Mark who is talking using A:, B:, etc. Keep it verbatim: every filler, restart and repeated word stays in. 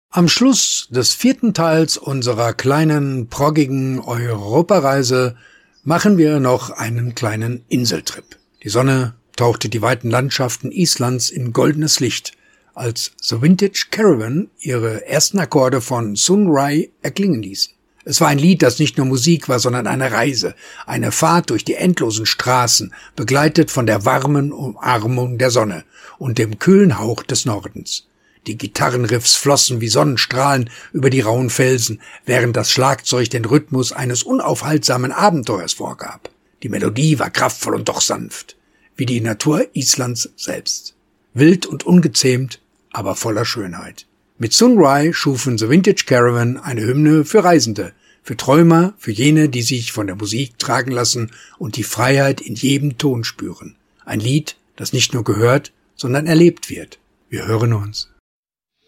A: Am Schluss des vierten Teils unserer kleinen, proggigen Europareise machen wir noch einen kleinen Inseltrip. Die Sonne tauchte die weiten Landschaften Islands in goldenes Licht, als The Vintage Caravan ihre ersten Akkorde von Sun Ra erklingen ließen. Es war ein Lied, das nicht nur Musik war, sondern eine Reise, eine Fahrt durch die endlosen Straßen, begleitet von der warmen Umarmung der Sonne und dem kühlen Hauch des Nordens. Die Gitarrenriffs flossen wie Sonnenstrahlen über die rauen Felsen, während das Schlagzeug den Rhythmus eines unaufhaltsamen Abenteuers vorgab. Die Melodie war kraftvoll und doch sanft, wie die Natur Islands selbst. Wild und ungezähmt, aber voller Schönheit. Mit Sun Ra schufen The Vintage Caravan eine Hymne für Reisende, für Träumer, für jene, die sich von der Musik tragen lassen und die Freiheit in jedem Ton spüren. Ein Lied, das nicht nur gehört, sondern erlebt wird. Wir hören uns.